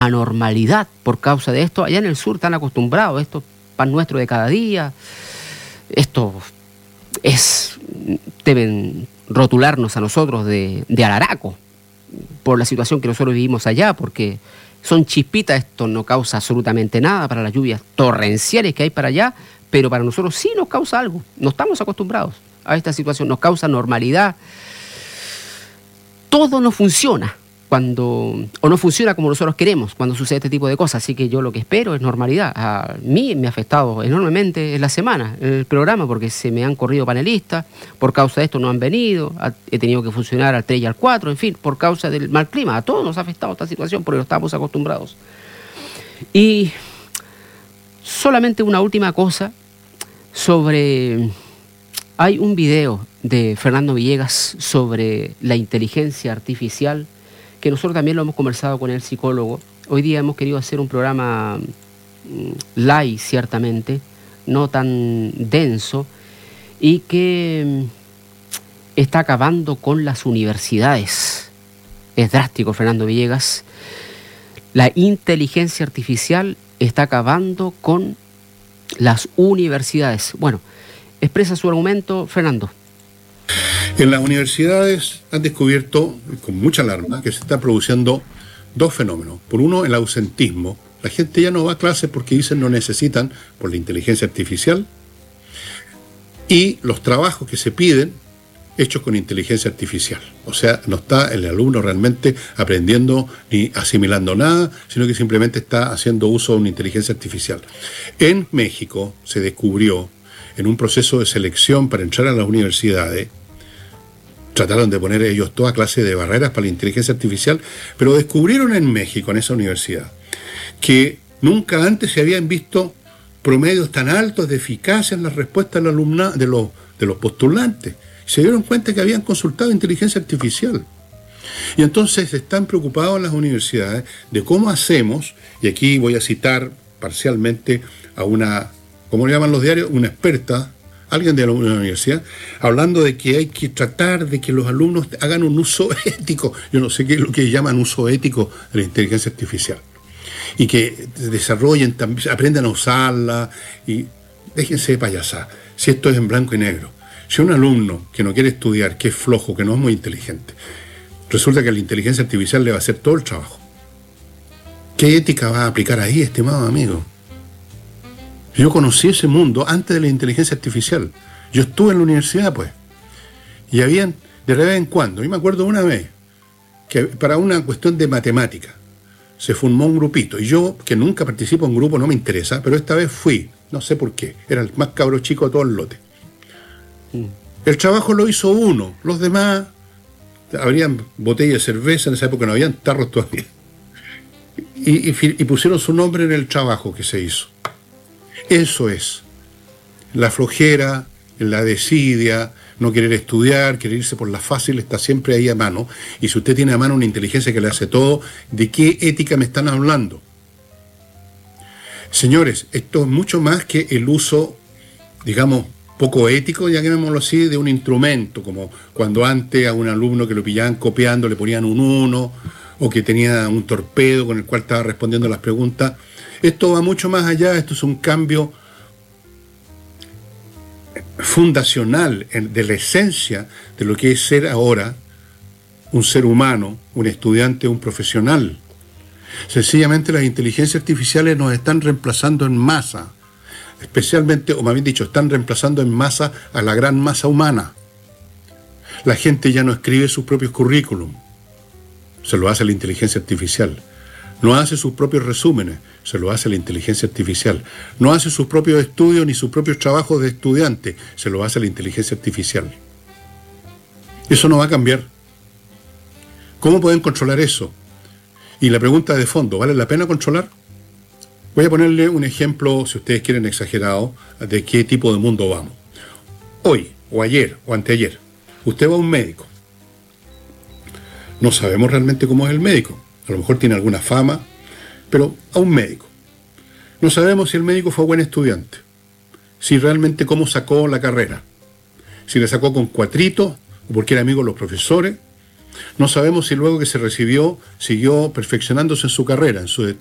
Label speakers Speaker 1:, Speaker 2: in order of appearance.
Speaker 1: anormalidad por causa de esto. Allá en el sur están acostumbrados, esto es pan nuestro de cada día, esto deben rotularnos a nosotros de alaraco por la situación que nosotros vivimos allá, porque son chispitas, esto no causa absolutamente nada para las lluvias torrenciales que hay para allá, pero para nosotros sí nos causa algo. No estamos acostumbrados a esta situación, nos causa normalidad. Todo no funciona o no funciona como nosotros queremos cuando sucede este tipo de cosas. Así que yo lo que espero es normalidad. A mí me ha afectado enormemente en la semana el programa, porque se me han corrido panelistas, por causa de esto no han venido, he tenido que funcionar al 3 y al 4, en fin, por causa del mal clima. A todos nos ha afectado esta situación porque no estamos acostumbrados. Y solamente una última cosa hay un video de Fernando Villegas sobre la inteligencia artificial, que nosotros también lo hemos conversado con el psicólogo. Hoy día hemos querido hacer un programa light, ciertamente, no tan denso, y que está acabando con las universidades. Es drástico, Fernando Villegas. La inteligencia artificial está acabando con las universidades. Bueno, expresa su argumento, Fernando.
Speaker 2: En las universidades han descubierto, con mucha alarma, que se están produciendo dos fenómenos. Por uno, el ausentismo. La gente ya no va a clases porque dicen no necesitan por la inteligencia artificial. Y los trabajos que se piden, hechos con inteligencia artificial. O sea, no está el alumno realmente aprendiendo ni asimilando nada, sino que simplemente está haciendo uso de una inteligencia artificial. En México se descubrió, en un proceso de selección para entrar a las universidades, trataron de poner ellos toda clase de barreras para la inteligencia artificial, pero descubrieron en México, en esa universidad, que nunca antes se habían visto promedios tan altos de eficacia en las respuestas de los postulantes. Se dieron cuenta que habían consultado inteligencia artificial. Y entonces están preocupados en las universidades de cómo hacemos, y aquí voy a citar parcialmente a una, ¿cómo le llaman los diarios? Una experta, alguien de la universidad, hablando de que hay que tratar de que los alumnos hagan un uso ético. Yo no sé qué es lo que llaman uso ético de la inteligencia artificial. Y que desarrollen, aprendan a usarla, y déjense de payasar. Si esto es en blanco y negro. Si un alumno que no quiere estudiar, que es flojo, que no es muy inteligente, resulta que la inteligencia artificial le va a hacer todo el trabajo, ¿qué ética va a aplicar ahí, estimado amigo? Yo conocí ese mundo antes de la inteligencia artificial. Yo estuve en la universidad, pues. Y habían, de vez en cuando, yo me acuerdo una vez, que para una cuestión de matemática, se formó un grupito. Y yo, que nunca participo en grupo, no me interesa, pero esta vez fui. No sé por qué. Era el más cabro chico de todo el lote. El trabajo lo hizo uno. Los demás, habrían botellas de cerveza, en esa época no habían tarros todavía. Y pusieron su nombre en el trabajo que se hizo. Eso es la flojera, la desidia, no querer estudiar, querer irse por la fácil, está siempre ahí a mano. Y si usted tiene a mano una inteligencia que le hace todo, ¿de qué ética me están hablando? Señores, esto es mucho más que el uso, digamos, poco ético, ya llamémoslo así, de un instrumento, como cuando antes a un alumno que lo pillaban copiando le ponían un 1, o que tenía un torpedo con el cual estaba respondiendo las preguntas. Esto va mucho más allá, esto es un cambio fundacional de la esencia de lo que es ser ahora un ser humano, un estudiante, un profesional. Sencillamente las inteligencias artificiales nos están reemplazando en masa, especialmente, o más bien dicho, están reemplazando en masa a la gran masa humana. La gente ya no escribe sus propios currículum, se lo hace la inteligencia artificial. No hace sus propios resúmenes, se lo hace la inteligencia artificial. No hace sus propios estudios ni sus propios trabajos de estudiante, se lo hace la inteligencia artificial. Eso no va a cambiar. ¿Cómo pueden controlar eso? Y la pregunta de fondo, ¿vale la pena controlar? Voy a ponerle un ejemplo, si ustedes quieren exagerado, de qué tipo de mundo vamos. Hoy, o ayer, o anteayer, usted va a un médico. No sabemos realmente cómo es el médico. A lo mejor tiene alguna fama, pero a un médico. No sabemos si el médico fue buen estudiante, si realmente cómo sacó la carrera, si le sacó con cuatrito, o porque era amigo de los profesores, No sabemos si luego que se recibió siguió perfeccionándose en su carrera, en sus